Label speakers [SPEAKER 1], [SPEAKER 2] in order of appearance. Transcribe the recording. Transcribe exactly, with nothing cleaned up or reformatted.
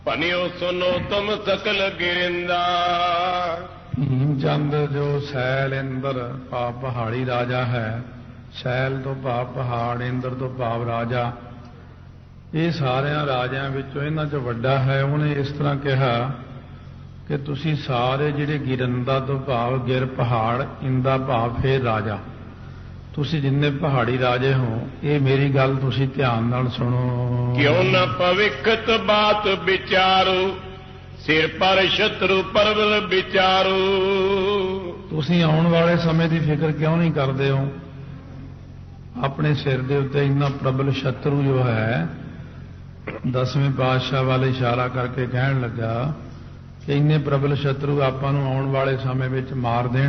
[SPEAKER 1] ਭਨਿਓ ਸੁਨੋ ਤੁਮ ਸਕਲ ਗਿਰਿੰਦਾ।
[SPEAKER 2] ਚੰਦ ਜੋ ਸੈਲ ਇੰਦਰ ਭਾਵ ਪਹਾੜੀ ਰਾਜਾ ਹੈ, ਸੈਲ ਤੋਂ ਭਾਵ ਪਹਾੜ, ਇੰਦਰ ਤੋਂ ਭਾਵ ਰਾਜਾ, ਇਹ ਸਾਰਿਆਂ ਰਾਜਿਆਂ ਵਿੱਚੋਂ ਇਹਨਾਂ 'ਚ ਵੱਡਾ ਹੈ। ਉਹਨੇ ਇਸ ਤਰ੍ਹਾਂ ਕਿਹਾ ਕਿ ਤੁਸੀਂ ਸਾਰੇ ਜਿਹੜੇ ਗਿਰੰਦਾ ਤੋਂ ਭਾਵ ਗਿਰ ਪਹਾੜ, ਇੰਦਾ ਭਾਵ ਫੇਰ ਰਾਜਾ, ਤੁਸੀਂ ਜਿੰਨੇ ਪਹਾੜੀ ਰਾਜੇ ਹੋ, ਇਹ ਮੇਰੀ ਗੱਲ ਤੁਸੀਂ ਧਿਆਨ ਨਾਲ ਸੁਣੋ।
[SPEAKER 1] ਕਿਉਂ ਨਾ ਭਵਿੱਖਤ ਬਾਤ ਵਿਚਾਰੋ, ਸਿਰ ਪਰ ਸ਼ਤਰੂ ਪਰਵਲ ਵਿਚਾਰੋ।
[SPEAKER 2] ਤੁਸੀਂ ਆਉਣ ਵਾਲੇ ਸਮੇਂ ਦੀ ਫਿਕਰ ਕਿਉਂ ਨਹੀਂ ਕਰਦੇ ਹੋ? ਆਪਣੇ ਸਿਰ ਦੇ ਉੱਤੇ ਇੰਨਾ ਪ੍ਰਬਲ ਸ਼ਤਰੂ ਜੋ ਹੈ, ਦਸਵੇਂ ਪਾਤਸ਼ਾਹ ਵੱਲ ਇਸ਼ਾਰਾ ਕਰਕੇ ਕਹਿਣ ਲੱਗਾ ਕਿ ਇੰਨੇ ਪ੍ਰਬਲ ਸ਼ਤਰੂ ਆਪਾਂ ਨੂੰ ਆਉਣ ਵਾਲੇ ਸਮੇਂ ਵਿੱਚ ਮਾਰ ਦੇਣ।